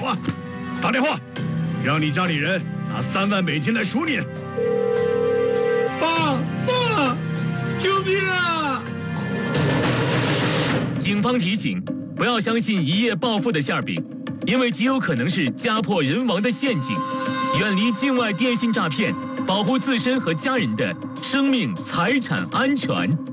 话，打电话，让你家里人拿3万美金来赎你。 爸，救命啊！ 警方提醒，不要相信一夜暴富的馅饼，因为极有可能是家破人亡的陷阱。远离境外电信诈骗，保护自身和家人的生命财产安全。